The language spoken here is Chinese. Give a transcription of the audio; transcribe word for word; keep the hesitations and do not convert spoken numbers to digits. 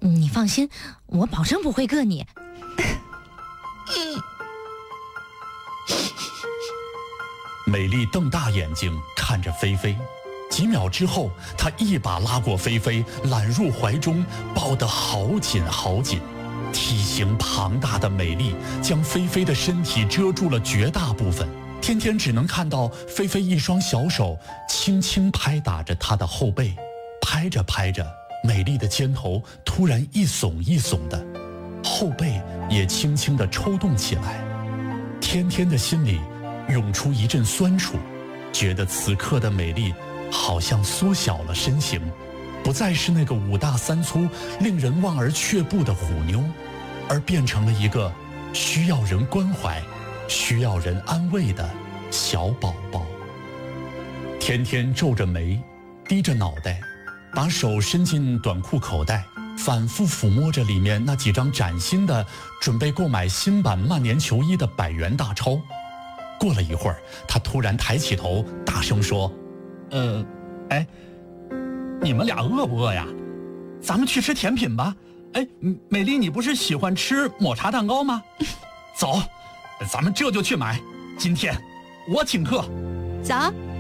你放心，我保证不会硌你。 美丽瞪大眼睛看着菲菲，几秒之后，她一把拉过菲菲，揽入怀中，抱得好紧好紧。体型庞大的美丽将菲菲的身体遮住了绝大部分，天天只能看到菲菲一双小手轻轻拍打着她的后背，拍着拍着，美丽的肩头突然一耸一耸的，后背也轻轻地抽动起来。天天的心里涌出一阵酸楚，觉得此刻的美丽好像缩小了身形，不再是那个五大三粗令人望而却步的虎妞，而变成了一个需要人关怀需要人安慰的小宝宝。天天皱着眉低着脑袋，把手伸进短裤口袋，反复抚摸着里面那几张崭新的准备购买新版曼联球衣的百元大钞。过了一会儿，他突然抬起头大声说， 呃哎，你们俩饿不饿呀？咱们去吃甜品吧。哎，美丽，你不是喜欢吃抹茶蛋糕吗？走，咱们这就去买，今天我请客。 走。